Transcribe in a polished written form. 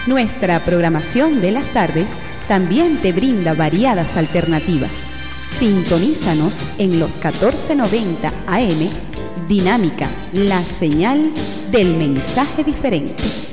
Nuestra programación de las tardes también te brinda variadas alternativas. Sintonízanos en los 1490 AM, Dinámica, la señal del mensaje diferente.